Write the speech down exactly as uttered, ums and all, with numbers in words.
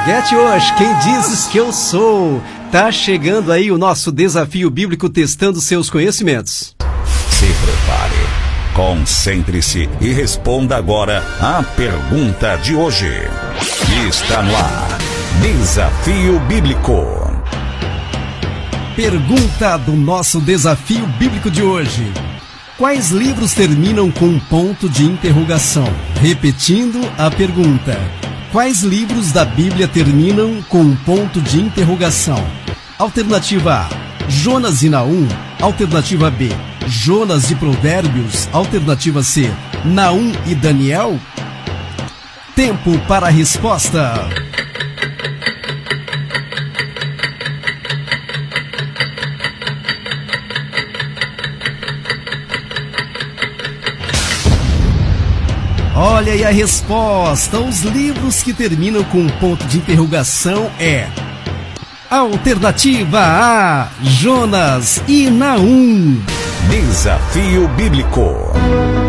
Get hoje, quem dizes que eu sou? Tá chegando aí o nosso desafio bíblico testando seus conhecimentos. Se prepare, concentre-se e responda agora a pergunta de hoje. Está no ar, Desafio Bíblico. Pergunta do nosso desafio bíblico de hoje. Quais livros terminam com um ponto de interrogação? Repetindo a pergunta. Quais livros da Bíblia terminam com um ponto de interrogação? Alternativa A, Jonas e Naum. Alternativa B, Jonas e Provérbios. Alternativa C, Naum e Daniel. Tempo para a resposta. Olha aí a resposta. Os livros que terminam com um ponto de interrogação é alternativa A, Jonas e Naum. Desafio Bíblico.